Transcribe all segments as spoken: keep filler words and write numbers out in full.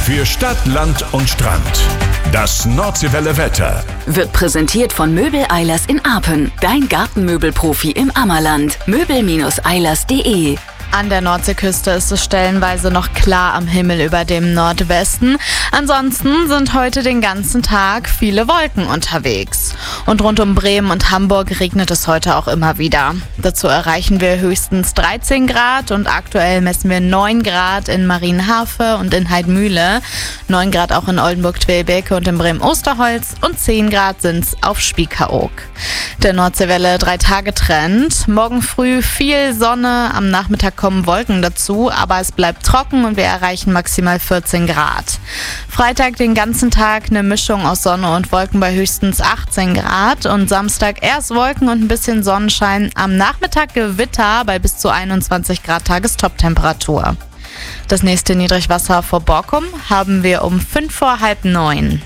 Für Stadt, Land und Strand. Das Nordseewelle Wetter wird präsentiert von Möbel Eilers in Apen. Dein Gartenmöbelprofi im Ammerland. möbel eilers punkt de. An der Nordseeküste ist es stellenweise noch klar am Himmel über dem Nordwesten. Ansonsten sind heute den ganzen Tag viele Wolken unterwegs. Und rund um Bremen und Hamburg regnet es heute auch immer wieder. Dazu erreichen wir höchstens dreizehn Grad und aktuell messen wir neun Grad in Marienhafe und in Heidmühle, neun Grad auch in Oldenburg-Twelbeke und in Bremen-Osterholz und zehn Grad sind's auf Spiekeroog. Der Nordseewelle drei-Tage-Trend. Morgen früh viel Sonne, am Nachmittag kommen Wolken dazu, aber es bleibt trocken und wir erreichen maximal vierzehn Grad. Freitag den ganzen Tag eine Mischung aus Sonne und Wolken bei höchstens achtzehn Grad und Samstag erst Wolken und ein bisschen Sonnenschein, am Nachmittag Gewitter bei bis zu einundzwanzig Grad Tagestoptemperatur. Das nächste Niedrigwasser vor Borkum haben wir um fünf vor halb neun.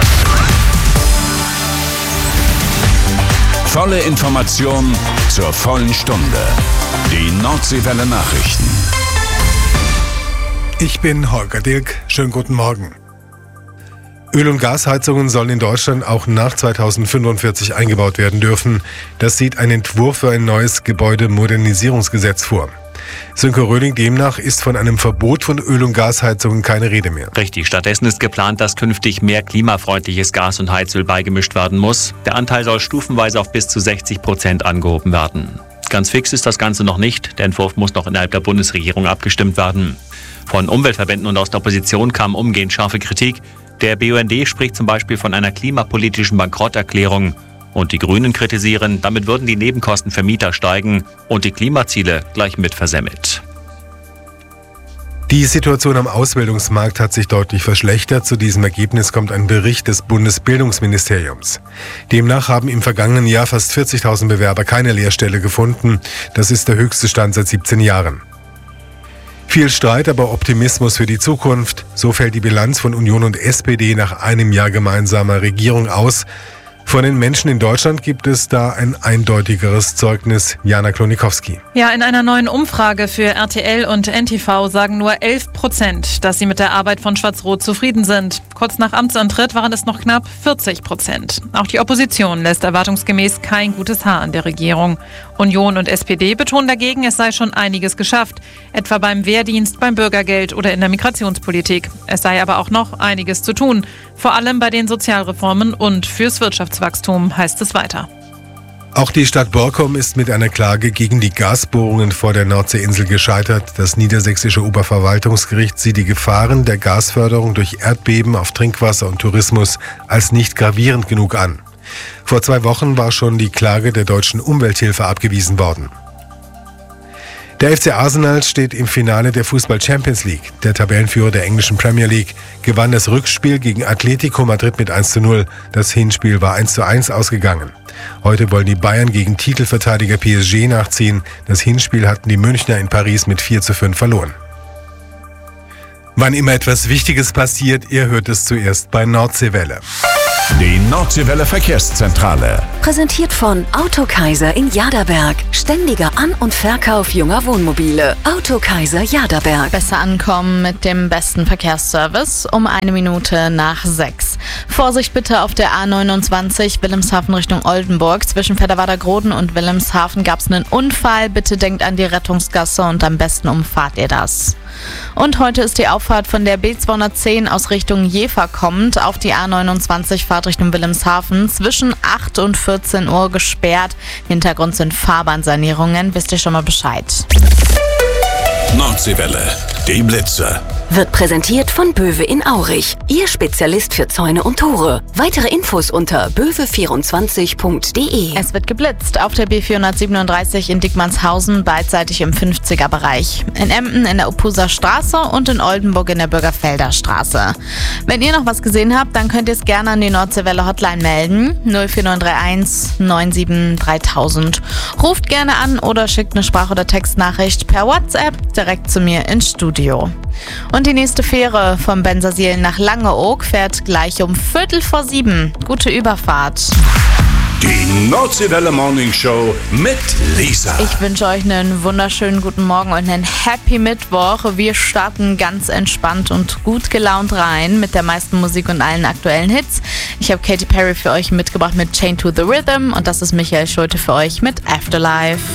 Volle Information zur vollen Stunde. Die Nordseewelle Nachrichten. Ich bin Holger Dilk. Schönen guten Morgen. Öl- und Gasheizungen sollen in Deutschland auch nach zweitausendfünfundvierzig eingebaut werden dürfen. Das sieht ein Entwurf für ein neues Gebäudemodernisierungsgesetz vor. Sönke Röhling, demnach ist von einem Verbot von Öl- und Gasheizungen keine Rede mehr. Richtig, stattdessen ist geplant, dass künftig mehr klimafreundliches Gas und Heizöl beigemischt werden muss. Der Anteil soll stufenweise auf bis zu sechzig Prozent angehoben werden. Ganz fix ist das Ganze noch nicht. Der Entwurf muss noch innerhalb der Bundesregierung abgestimmt werden. Von Umweltverbänden und aus der Opposition kam umgehend scharfe Kritik. Der B U N D spricht zum Beispiel von einer klimapolitischen Bankrotterklärung. Und die Grünen kritisieren, damit würden die Nebenkosten für Mieter steigen und die Klimaziele gleich mit versemmelt. Die Situation am Ausbildungsmarkt hat sich deutlich verschlechtert. Zu diesem Ergebnis kommt ein Bericht des Bundesbildungsministeriums. Demnach haben im vergangenen Jahr fast vierzigtausend Bewerber keine Lehrstelle gefunden. Das ist der höchste Stand seit siebzehn Jahren. Viel Streit, aber Optimismus für die Zukunft. So fällt die Bilanz von Union und S P D nach einem Jahr gemeinsamer Regierung aus. Von den Menschen in Deutschland gibt es da ein eindeutigeres Zeugnis. Jana Klonikowski. Ja, in einer neuen Umfrage für R T L und N T V sagen nur elf Prozent, dass sie mit der Arbeit von Schwarz-Rot zufrieden sind. Kurz nach Amtsantritt waren es noch knapp vierzig Prozent. Auch die Opposition lässt erwartungsgemäß kein gutes Haar an der Regierung. Union und S P D betonen dagegen, es sei schon einiges geschafft. Etwa beim Wehrdienst, beim Bürgergeld oder in der Migrationspolitik. Es sei aber auch noch einiges zu tun. Vor allem bei den Sozialreformen und fürs Wirtschaftswachstum, heißt es weiter. Auch die Stadt Borkum ist mit einer Klage gegen die Gasbohrungen vor der Nordseeinsel gescheitert. Das niedersächsische Oberverwaltungsgericht sieht die Gefahren der Gasförderung durch Erdbeben auf Trinkwasser und Tourismus als nicht gravierend genug an. Vor zwei Wochen war schon die Klage der Deutschen Umwelthilfe abgewiesen worden. Der F C Arsenal steht im Finale der Fußball-Champions League. Der Tabellenführer der englischen Premier League gewann das Rückspiel gegen Atletico Madrid mit eins zu null. Das Hinspiel war eins zu eins ausgegangen. Heute wollen die Bayern gegen Titelverteidiger P S G nachziehen. Das Hinspiel hatten die Münchner in Paris mit vier zu fünf verloren. Wann immer etwas Wichtiges passiert, ihr hört es zuerst bei Nordseewelle. Die Nordseewelle Verkehrszentrale. Präsentiert von Autokaiser in Jaderberg. Ständiger An- und Verkauf junger Wohnmobile. Autokaiser Jaderberg. Besser ankommen mit dem besten Verkehrsservice um eine Minute nach sechs. Vorsicht bitte auf der A neunundzwanzig Wilhelmshaven Richtung Oldenburg. Zwischen Fedderwader-Groden und Wilhelmshaven gab es einen Unfall. Bitte denkt an die Rettungsgasse und am besten umfahrt ihr das. Und heute ist die Auffahrt von der B zweihundertzehn aus Richtung Jever kommend auf die A neunundzwanzig Fahrt Richtung Wilhelmshaven zwischen acht und vierzehn Uhr gesperrt. Hintergrund sind Fahrbahnsanierungen. Wisst ihr schon mal Bescheid? Nordseewelle, die Blitze. Wird präsentiert von Böwe in Aurich. Ihr Spezialist für Zäune und Tore. Weitere Infos unter böwe vierundzwanzig punkt de. Es wird geblitzt auf der B vierhundertsiebenunddreißig in Dickmannshausen, beidseitig im fünfziger Bereich. In Emden in der Uphuser Straße und in Oldenburg in der Bürgerfelder Straße. Wenn ihr noch was gesehen habt, dann könnt ihr es gerne an die Nordseewelle Hotline melden. null vier neun drei eins neun sieben dreitausend. Ruft gerne an oder schickt eine Sprach- oder Textnachricht per WhatsApp direkt zu mir ins Studio. Und die nächste Fähre vom Bensersiel nach Langeoog fährt gleich um Viertel vor sieben. Gute Überfahrt. Die Nordseewelle Morning Show mit Lisa. Ich wünsche euch einen wunderschönen guten Morgen und einen Happy Mittwoch. Wir starten ganz entspannt und gut gelaunt rein mit der meisten Musik und allen aktuellen Hits. Ich habe Katy Perry für euch mitgebracht mit Chained to the Rhythm und das ist Michael Schulte für euch mit Afterlife.